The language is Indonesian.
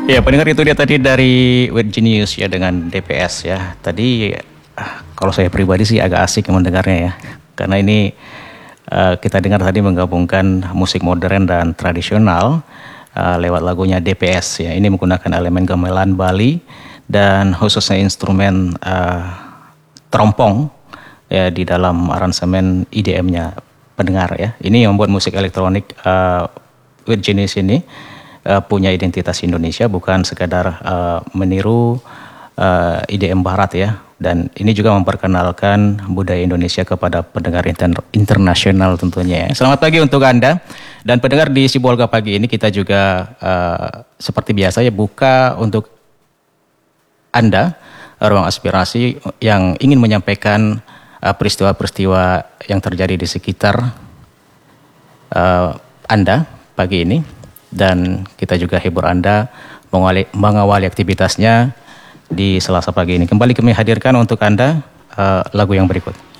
Ya, pendengar itu dia tadi dari Weird Genius ya dengan DPS ya. Tadi kalau saya pribadi sih agak asik mendengarnya ya. Karena ini kita dengar tadi menggabungkan musik modern dan tradisional lewat lagunya DPS ya. Ini menggunakan elemen gamelan Bali dan khususnya instrumen terompong ya di dalam aransemen IDM-nya pendengar ya. Ini yang membuat musik elektronik Weird Genius ini punya identitas Indonesia, bukan sekadar meniru IDM Barat ya. Dan ini juga memperkenalkan budaya Indonesia kepada pendengar internasional tentunya ya. Selamat pagi untuk Anda dan pendengar di Sibolga pagi ini. Kita juga seperti biasa ya buka untuk Anda ruang aspirasi yang ingin menyampaikan peristiwa-peristiwa yang terjadi di sekitar Anda pagi ini. Dan kita juga hibur Anda mengawali aktivitasnya di Selasa pagi ini. Kembali kami hadirkan untuk Anda lagu yang berikut.